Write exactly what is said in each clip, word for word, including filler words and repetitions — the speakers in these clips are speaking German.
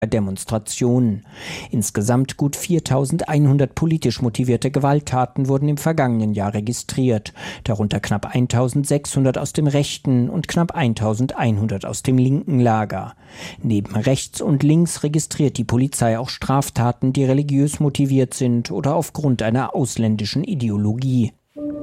Demonstrationen. Insgesamt gut viertausendeinhundert politisch motivierte Gewalttaten wurden im vergangenen Jahr registriert, darunter knapp eintausendsechshundert aus dem rechten und knapp eintausendeinhundert aus dem linken Lager. Neben rechts und links registriert die Polizei auch Straftaten, die religiös motiviert sind oder aufgrund einer ausländischen Ideologie.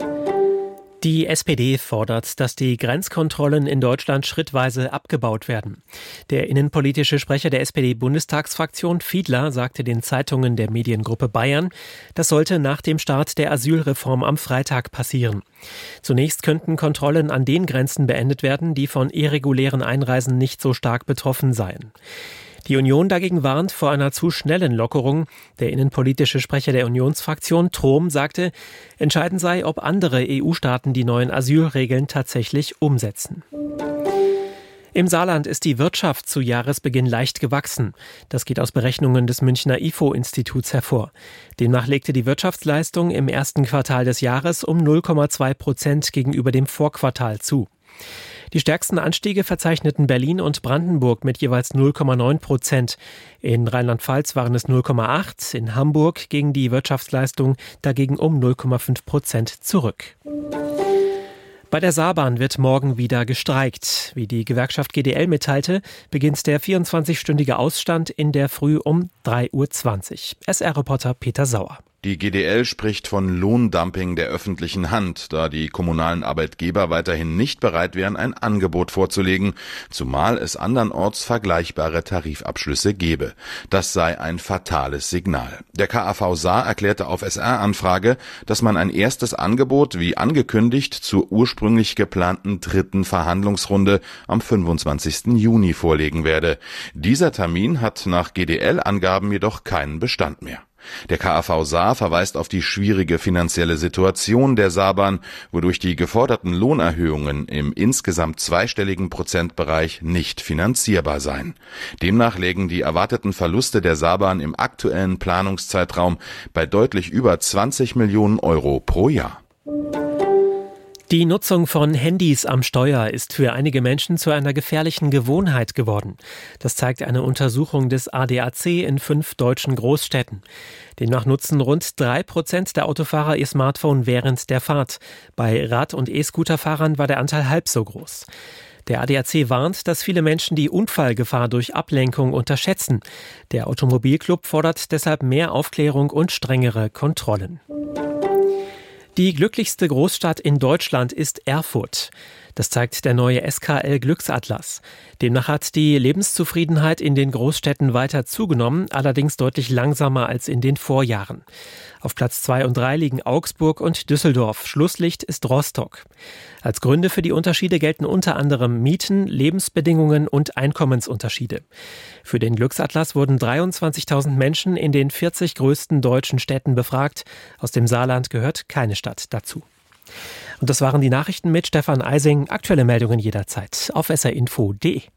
Die S P D fordert, dass die Grenzkontrollen in Deutschland schrittweise abgebaut werden. Der innenpolitische Sprecher der S P D-Bundestagsfraktion Fiedler sagte den Zeitungen der Mediengruppe Bayern, das sollte nach dem Start der Asylreform am Freitag passieren. Zunächst könnten Kontrollen an den Grenzen beendet werden, die von irregulären Einreisen nicht so stark betroffen seien. Die Union dagegen warnt vor einer zu schnellen Lockerung. Der innenpolitische Sprecher der Unionsfraktion Trom sagte, entscheidend sei, ob andere E U-Staaten die neuen Asylregeln tatsächlich umsetzen. Im Saarland ist die Wirtschaft zu Jahresbeginn leicht gewachsen. Das geht aus Berechnungen des Münchner I F O-Instituts hervor. Demnach legte die Wirtschaftsleistung im ersten Quartal des Jahres um null Komma zwei Prozent gegenüber dem Vorquartal zu. Die stärksten Anstiege verzeichneten Berlin und Brandenburg mit jeweils null Komma neun Prozent. In Rheinland-Pfalz waren es null Komma acht, in Hamburg ging die Wirtschaftsleistung dagegen um null Komma fünf Prozent zurück. Bei der Saarbahn wird morgen wieder gestreikt. Wie die Gewerkschaft G D L mitteilte, beginnt der vierundzwanzigstündige Ausstand in der Früh um drei Uhr zwanzig. S R-Reporter Peter Sauer. Die G D L spricht von Lohndumping der öffentlichen Hand, da die kommunalen Arbeitgeber weiterhin nicht bereit wären, ein Angebot vorzulegen, zumal es andernorts vergleichbare Tarifabschlüsse gebe. Das sei ein fatales Signal. Der K A V Saar erklärte auf S R-Anfrage, dass man ein erstes Angebot, wie angekündigt, zur ursprünglich geplanten dritten Verhandlungsrunde am fünfundzwanzigsten Juni vorlegen werde. Dieser Termin hat nach G D L-Angaben jedoch keinen Bestand mehr. Der K A V Saar verweist auf die schwierige finanzielle Situation der Saarbahn, wodurch die geforderten Lohnerhöhungen im insgesamt zweistelligen Prozentbereich nicht finanzierbar seien. Demnach lägen die erwarteten Verluste der Saarbahn im aktuellen Planungszeitraum bei deutlich über zwanzig Millionen Euro pro Jahr. Die Nutzung von Handys am Steuer ist für einige Menschen zu einer gefährlichen Gewohnheit geworden. Das zeigt eine Untersuchung des A D A C in fünf deutschen Großstädten. Demnach nutzen rund drei Prozent der Autofahrer ihr Smartphone während der Fahrt. Bei Rad- und E-Scooter-Fahrern war der Anteil halb so groß. Der A D A C warnt, dass viele Menschen die Unfallgefahr durch Ablenkung unterschätzen. Der Automobilclub fordert deshalb mehr Aufklärung und strengere Kontrollen. Die glücklichste Großstadt in Deutschland ist Erfurt. Das zeigt der neue S K L-Glücksatlas. Demnach hat die Lebenszufriedenheit in den Großstädten weiter zugenommen, allerdings deutlich langsamer als in den Vorjahren. Auf Platz zwei und drei liegen Augsburg und Düsseldorf. Schlusslicht ist Rostock. Als Gründe für die Unterschiede gelten unter anderem Mieten, Lebensbedingungen und Einkommensunterschiede. Für den Glücksatlas wurden dreiundzwanzigtausend Menschen in den vierzig größten deutschen Städten befragt. Aus dem Saarland gehört keine Stadt dazu. Und das waren die Nachrichten mit Stefan Eising. Aktuelle Meldungen jederzeit auf s r info punkt d e.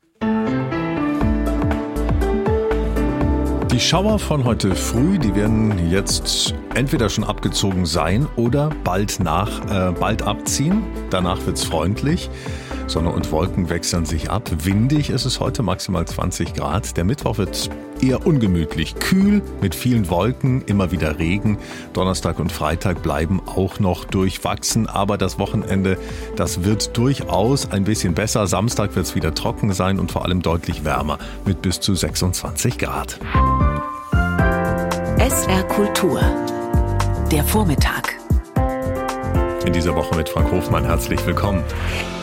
Die Schauer von heute früh, die werden jetzt entweder schon abgezogen sein oder bald nach, äh, bald abziehen. Danach wird's freundlich. Sonne und Wolken wechseln sich ab. Windig ist es heute, maximal zwanzig Grad. Der Mittwoch wird eher ungemütlich. Kühl, mit vielen Wolken, immer wieder Regen. Donnerstag und Freitag bleiben auch noch durchwachsen. Aber das Wochenende, das wird durchaus ein bisschen besser. Samstag wird es wieder trocken sein und vor allem deutlich wärmer mit bis zu sechsundzwanzig Grad. S R Kultur. Der Vormittag. In dieser Woche mit Frank Hofmann. Herzlich willkommen.